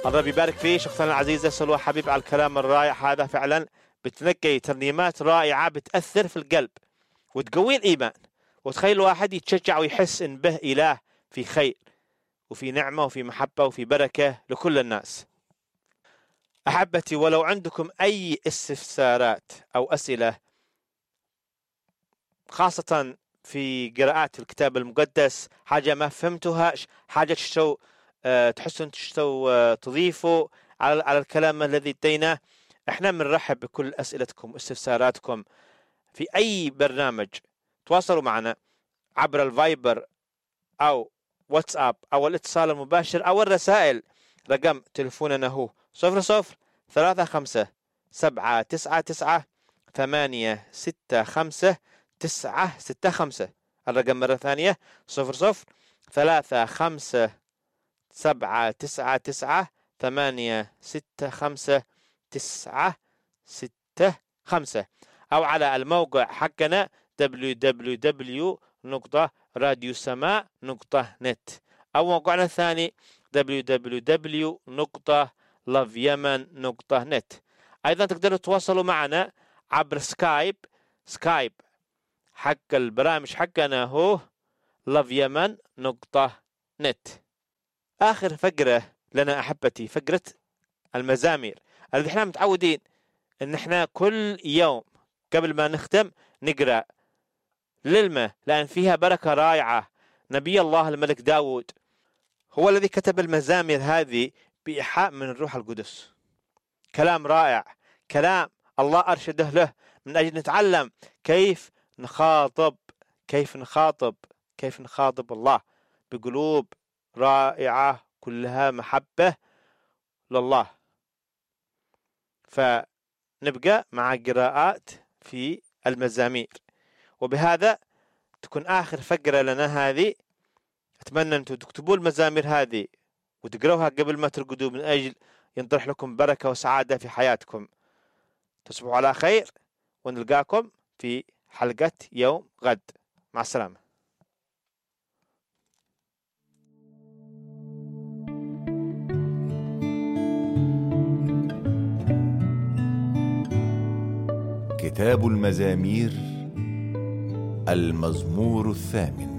الله يبارك فيه شخصنا العزيز سلوى حبيب على الكلام الرائع هذا. فعلا بتنقي ترنيمات رائعة بتأثر في القلب وتقوي الإيمان وتخلي الواحد يتشجع ويحس إن به إله في خير وفي نعمة وفي محبة وفي بركة لكل الناس. أحبتي، ولو عندكم أي استفسارات أو أسئلة خاصة في قراءات الكتاب المقدس، حاجة ما فهمتوها، حاجة تحسوا تضيفوا على الكلام الذي اديناه، احنا بنرحب بكل أسئلتكم واستفساراتكم في أي برنامج. تواصلوا معنا عبر الفايبر أو واتساب أو الاتصال المباشر أو الرسائل. رقم تلفوننا هو 00359799865965. الرقم مرة ثانية 003597998665 أو على الموقع حقنا www.radiosama.net أو موقعنا الثاني www.loveyemen.net. أيضا تقدروا تتواصلوا معنا عبر سكايب حق البرامج حقنا هو loveyemen.net. آخر فقرة لنا أحبتي فقرة المزامير الذي احنا متعودين ان احنا كل يوم قبل ما نختم نقرأ للمة، لأن فيها بركة رائعة. نبي الله الملك داود هو الذي كتب المزامير هذه بإيحاء من الروح القدس. كلام رائع، كلام الله أرشده له من أجل نتعلم كيف نخاطب الله بقلوب رائعة كلها محبة لله. فنبقى مع قراءات في المزامير، وبهذا تكون آخر فقرة لنا هذه. أتمنى أنتم تكتبوا المزامير هذه وتقرأوها قبل ما ترقدوا من أجل ينطرح لكم بركة وسعادة في حياتكم. تصبحوا على خير ونلقاكم في حلقة يوم غد. مع السلامة. كتاب المزامير المزمور 8.